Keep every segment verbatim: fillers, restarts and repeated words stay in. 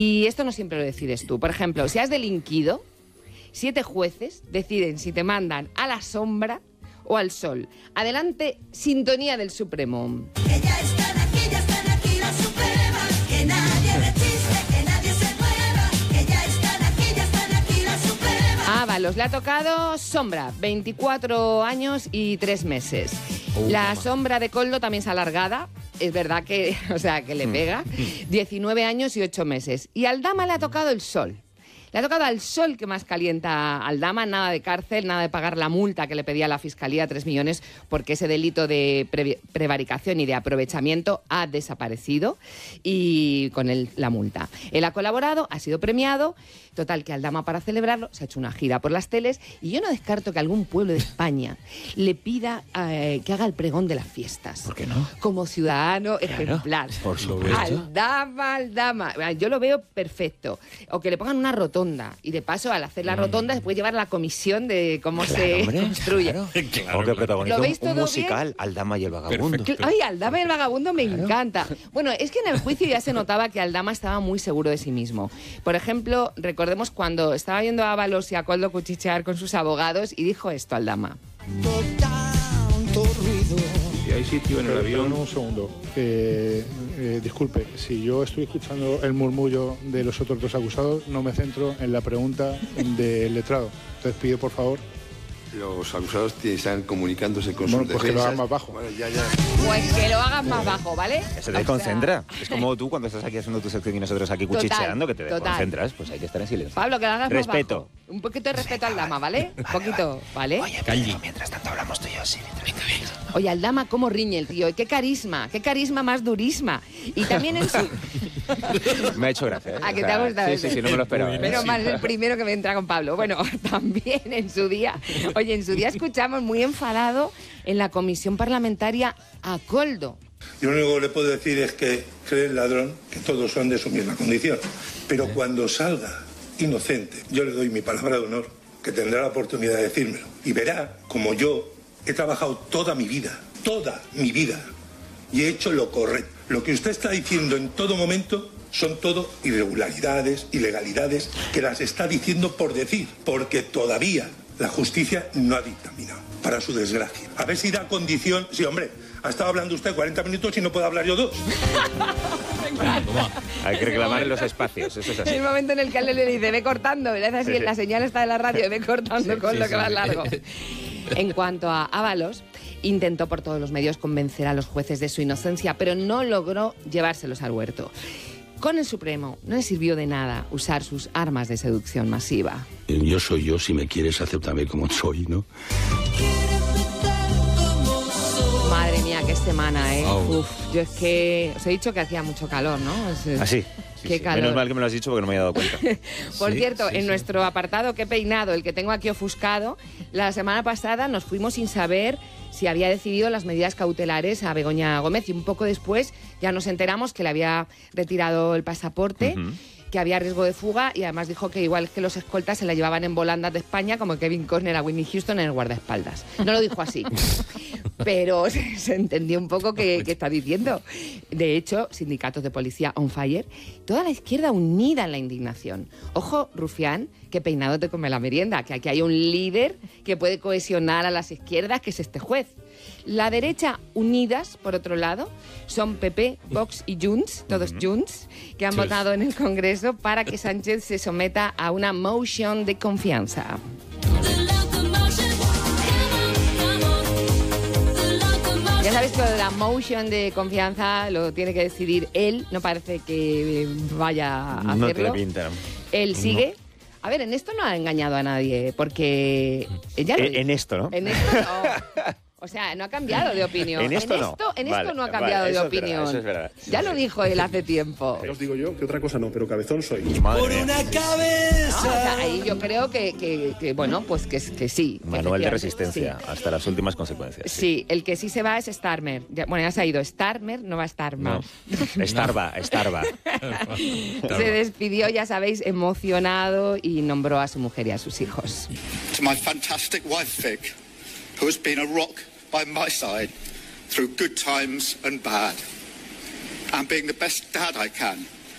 Y esto no siempre lo decides tú. Por ejemplo, si has delinquido, siete jueces deciden si te mandan a la sombra o al sol. Adelante, sintonía del Supremo. Que ya están aquí, ya están aquí las Supremas, que nadie resiste, que nadie se mueva, que ya están aquí, ya están aquí las Supremas. A Ábalos le ha tocado sombra, veinticuatro años y tres meses. Uh, la mamá. Sombra de Koldo también es alargada, es verdad que, o sea, que le pega, diecinueve años y ocho meses. Y al Dama le ha tocado el sol. Le ha tocado al sol que más calienta al Dama, nada de cárcel, nada de pagar la multa que le pedía la Fiscalía, tres millones, porque ese delito de pre prevaricación y de aprovechamiento ha desaparecido, y con él la multa. Él ha colaborado, ha sido premiado, total que al Dama, para celebrarlo, se ha hecho una gira por las teles, y yo no descarto que algún pueblo de España le pida eh, que haga el pregón de las fiestas. ¿Por qué no? Como ciudadano claro, ejemplar. Por supuesto. Al Dama, al Dama. Yo lo veo perfecto. O que le pongan una rotonda. Y de paso, al hacer la rotonda, se puede llevar la comisión de cómo claro, se hombre, construye. Claro. Claro, o que protagoniza un, un musical, bien? Al Dama y el Vagabundo. Perfecto. Ay, al Dama y el Vagabundo me claro. encanta. Bueno, es que en el juicio ya se notaba que al Dama estaba muy seguro de sí mismo. Por ejemplo, recordemos cuando estaba viendo a Ábalos y a Koldo cuchichear con sus abogados y dijo esto al Dama. Tanto ruido. Si hay sitio en el avión... Un segundo. Eh, eh, disculpe, si yo estoy escuchando el murmullo de los otros dos acusados, no me centro en la pregunta del letrado. Entonces pido, por favor... Los acusados están comunicándose con bueno, sus pues defensas. que lo hagan más bajo. Bueno, ya, ya. Pues que lo hagan más bajo, ¿vale? Se desconcentra. O sea... Es como tú cuando estás aquí haciendo tu sección y nosotros aquí cuchicheando, que te desconcentras. Pues hay que estar en silencio. Pablo, que lo hagas respeto. Más bajo. Un poquito de respeto al Dama, ¿vale? Un poquito, ¿vale? Oye, Pedro, mientras tanto hablamos tú y yo, sí. Venga, venga. Oye, al Dama, cómo riñe el tío. Qué carisma, qué carisma más durisma. Y también en su... Me ha hecho gracia, ¿eh? ¿A que o sea, te ha gustado? Sí, sí, sí, no me lo esperaba. Menos ¿eh? mal, es el primero que me entra con Pablo. Bueno, también en su día... Oye, en su día escuchamos muy enfadado en la comisión parlamentaria a Koldo. Yo lo único que le puedo decir es que cree el ladrón que todos son de su misma condición. Pero cuando salga inocente, yo le doy mi palabra de honor, que tendrá la oportunidad de decírmelo. Y verá como yo he trabajado toda mi vida, toda mi vida, y he hecho lo correcto. Lo que usted está diciendo en todo momento son todo irregularidades, ilegalidades, que las está diciendo por decir, porque todavía la justicia no ha dictaminado, para su desgracia. A ver si da condición... Sí, hombre, ha estado hablando usted cuarenta minutos y no puedo hablar yo dos. Hay que reclamar en los espacios, eso es así. El momento en el que él le dice, ve cortando, le hace así, sí, sí. La señal está de la radio, ve cortando sí, con sí, lo que sí. va largo. En cuanto a Ábalos, intentó por todos los medios convencer a los jueces de su inocencia, pero no logró llevárselos al huerto. Con el Supremo no le sirvió de nada usar sus armas de seducción masiva. Yo soy yo, si me quieres, acéptame como soy, ¿no? Madre mía, qué semana, ¿eh? Oh. Uf, yo es que... Os he dicho que hacía mucho calor, ¿no? Es, ¿Ah, sí? Sí, qué sí. calor. Menos mal que me lo has dicho porque no me había dado cuenta. Por sí, cierto, sí, en sí. nuestro apartado Qué peinado, el que tengo aquí ofuscado, la semana pasada nos fuimos sin saber si había decidido las medidas cautelares a Begoña Gómez y un poco después ya nos enteramos que le había retirado el pasaporte, uh-huh. que había riesgo de fuga y además dijo que igual que los escoltas se la llevaban en volandas de España como Kevin Costner a Whitney Houston en el guardaespaldas. No lo dijo así, pero se, se entendió un poco qué está diciendo. De hecho, sindicatos de policía on fire, toda la izquierda unida en la indignación. Ojo, Rufián, que peinado te come la merienda, que aquí hay un líder que puede cohesionar a las izquierdas, que es este juez. La derecha unidas, por otro lado, son P P, Vox y Junts, todos Junts, que han sí. votado en el Congreso para que Sánchez se someta a una motion de confianza. Ya sabéis que la motion de confianza lo tiene que decidir él, no parece que vaya a hacerlo. No te pinta. Él sigue. No. A ver, en esto no ha engañado a nadie, porque... Ella lo en, en esto, ¿no? En esto no. O sea, no ha cambiado de opinión. En esto en no. Esto, en vale, esto no ha cambiado vale, de eso opinión. Es verdad, eso es verdad. Ya sí, lo sí. dijo él hace tiempo. Os digo yo que otra cosa no, pero cabezón soy. Madre Por mía. una cabeza. No, o sea, ahí yo creo que, que, que bueno, pues que, que sí. Manual que de resistencia, sí. hasta las últimas consecuencias. Sí. sí, el que sí se va es Starmer. Ya, bueno, ya se ha ido. Starmer no va a estar más. No. Starba, Starba. Se despidió, ya sabéis, emocionado y nombró a su mujer y a sus hijos. To my fantastic wife, Vic, who has been a rock by my side through good times and bad, and being the best dad I can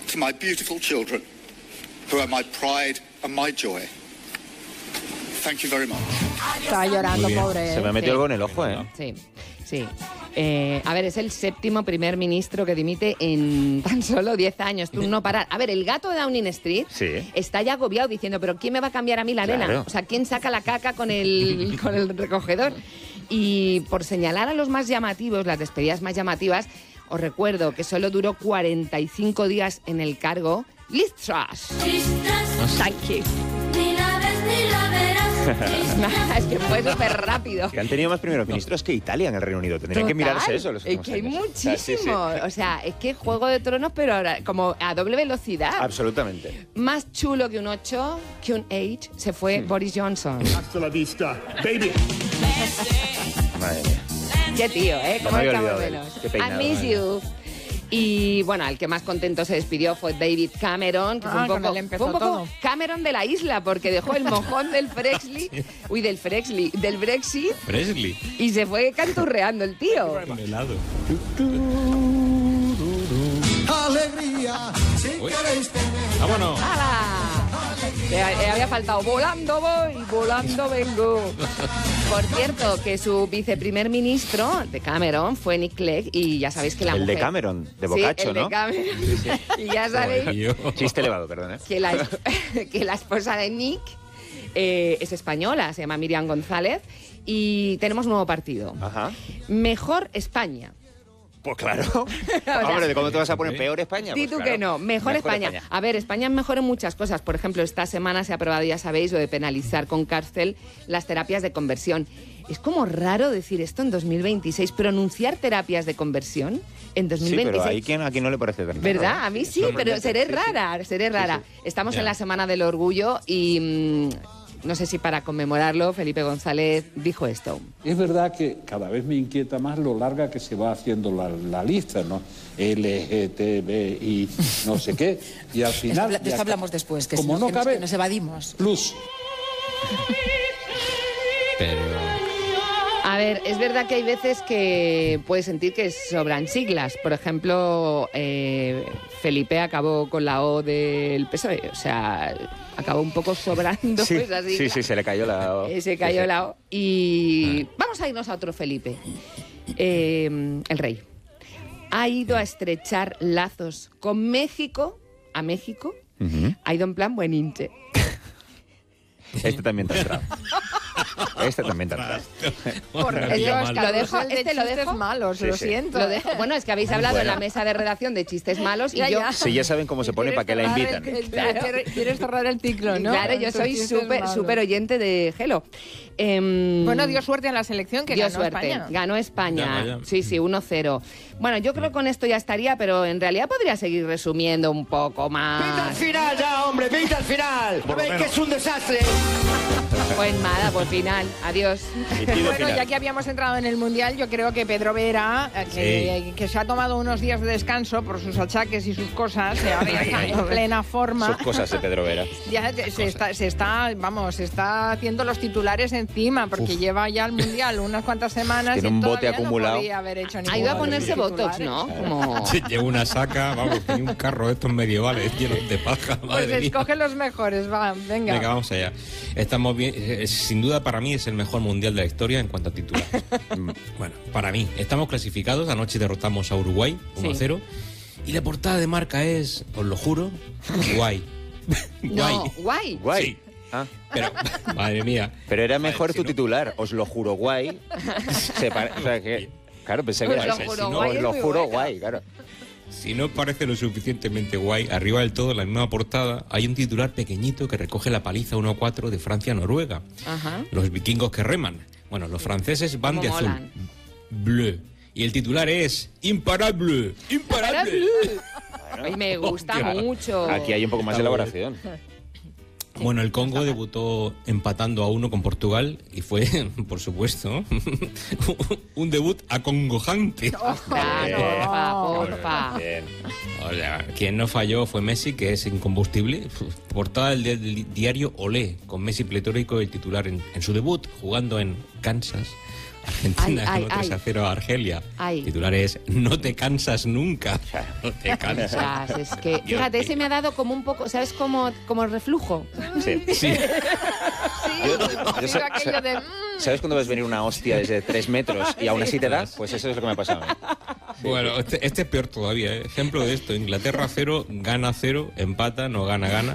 to my beautiful children, who are my pride and my joy. Thank you very much. Está llorando, pobre. Se me ha metido Sí. algo en el ojo, ¿eh? Sí, sí. Eh, a ver, es el séptimo primer ministro que dimite en tan solo diez años. Tú no parar. A ver, el gato de Downing Street Sí. está ya agobiado diciendo, ¿pero quién me va a cambiar a mí la Claro. arena? O sea, ¿quién saca la caca con el, con el recogedor? Y por señalar a los más llamativos, las despedidas más llamativas, os recuerdo que solo duró cuarenta y cinco días en el cargo Liz Truss. Thank you. Ni la ves ni la verás. Es que fue súper rápido. Que han tenido más primeros ministros que Italia en el Reino Unido. Tendrían que Total. mirarse eso los Es últimos que hay años. muchísimo. O sea, sí, sí. O sea, es que Juego de Tronos, pero ahora como a doble velocidad. Absolutamente. Más chulo que un ocho, que un ocho, se fue Boris Johnson. Hasta la vista, baby. Madre mía. Qué tío, ¿eh? No ¿Cómo me había estamos olvidado de él. menos? Qué I peinado, miss madre. you. Y bueno, el que más contento se despidió fue David Cameron, que fue Ah, un con poco, él empezó fue un poco todo. Cameron de la isla, porque dejó el mojón del Frexley, uy, del Frexley, del Brexit, Presley. y se fue canturreando el tío. Con helado. Alegría, si queréis tener. ¡Vámonos! ¡Hala! Le, le había faltado volando voy, volando vengo. Por cierto, que su viceprimer ministro de Cameron fue Nick Clegg, y ya sabéis que la El mujer... de Cameron, de Sí, Boccaccio, el de ¿no? Cameron. Y ya sabéis Chiste elevado, perdón, ¿eh? que la, que la esposa de Nick eh, es española, se llama Miriam González, y tenemos nuevo partido. Ajá. Mejor España. Pues claro. Hombre, ¿de cómo te vas a poner peor España? Di Pues tú claro. que no, mejor, España. A ver, España es mejor en muchas cosas. Por ejemplo, esta semana se ha aprobado, ya sabéis, lo de penalizar con cárcel las terapias de conversión. Es como raro decir esto en dos mil veintiséis, pronunciar terapias de conversión en dos mil Sí, veintiséis. pero hay quien, a quien no le parece tan raro, ¿Verdad? ¿eh? A mí sí, Eso pero me- seré sí, sí. rara, seré rara. Estamos Ya. en la Semana del Orgullo y mm, no sé si para conmemorarlo Felipe González dijo esto. Es verdad que cada vez me inquieta más lo larga que se va haciendo la, la lista, ¿no? L G T B I, no sé qué. Y al final... De esto ya hablamos después, que, como si no, no que nos- cabe- que nos evadimos. Plus. Pero... A ver, es verdad que hay veces que puedes sentir que sobran siglas. Por ejemplo, eh, Felipe acabó con la O del P S O E. O sea, acabó un poco sobrando Sí, esa sigla. sí, sí, se le cayó la O. Eh, se cayó Sí, sí. la O. Y vamos a irnos a otro Felipe. Eh, el rey. Ha ido a estrechar lazos con México, a México. Ujú. Ha ido en plan bueninche. Este también te ha entrado. Este también te ha entrado. Por Ellos, Dios, lo dejo, carrusel de este lo chistes dejo. malos, Sí, lo sí. siento. Lo dejo. Bueno, es que habéis hablado en Bueno. la mesa de redacción de chistes malos y Ya, yo... ya. Sí, ya saben cómo se pone para que la Cerrar invitan. el- el- Claro. quieres- Quieres cerrar el ciclo, ¿no? Claro, yo Tus soy chistes súper malos. súper oyente de Gelo. Em, Bueno, dio suerte en la selección que dio ganó suerte. España. Ganó España. Ya, ya. Sí, sí, uno cero. Bueno, yo creo que con esto ya estaría, pero en realidad podría seguir resumiendo un poco más. final ya, hombre, pinta al final. ¿No veis que es un desastre? Pues nada, por final. Adiós. Bueno, ya que habíamos entrado en el Mundial, yo creo que Pedro Vera, eh, que, que se ha tomado unos días de descanso por sus achaques y sus cosas, y ahora ya está en plena forma. Sus cosas de Pedro Vera. Ya se, se está, se está, vamos, se está haciendo los titulares encima, porque Uf. lleva ya el Mundial unas cuantas semanas Tiene y un bote todavía acumulado. no podía haber hecho Ha ningún ido a de ponerse los botox, titulares. ¿no? Como... Se lleva una saca, vamos, tenía un carro de estos medievales llenos de paja, Pues madre mía. escoge los mejores, va, venga. Venga, vamos allá. Estamos bien, eh, sin duda para mí es el mejor mundial de la historia en cuanto a titulares. Mm, bueno, para mí. Estamos clasificados, anoche derrotamos a Uruguay uno a cero. Y la portada de Marca es, os lo juro, guay. No, guay. Guay. Sí. Ah. Pero, madre mía. Pero era mejor si tu no- titular, os lo juro guay. Se pare- o sea que, claro, pensé que Os era lo ese. juro Si no, guay os es lo muy juro bueno. guay, claro. Si no parece lo suficientemente guay, arriba del todo, en la misma portada, hay un titular pequeñito que recoge la paliza uno a cuatro de Francia a Noruega. Ajá. Los vikingos que reman. Bueno, los franceses van Cómo de azul. molan. Bleu. Y el titular es imparable. Imparable. Ay, me gusta Hostia. mucho. Aquí hay un poco más de elaboración. Bueno, el Congo debutó empatando a uno con Portugal y fue, por supuesto, un debut acongojante. Claro, porfa, porfa. Bien. O sea, quien no falló fue Messi, que es incombustible. Portada del, del diario Olé, con Messi pletórico el titular en, en su debut, jugando en Kansas, Argentina Ay, ganó ay, tres a cero a Argelia. Ay. Titulares, no te cansas nunca. No te cansas. Ostras, es que, Dios fíjate, mío. ese me ha dado como un poco, ¿sabes? Como, como el reflujo. Sí. Sí. Sí, Yo- yo yo sé- aquello de... mm, ¿Sabes cuando ves venir una hostia desde tres metros y aún así te da? Pues eso es lo que me ha pasado a mí. Bueno, este, este es peor todavía. ¿eh? Ejemplo de esto, Inglaterra cero, gana cero, empata, no gana, gana.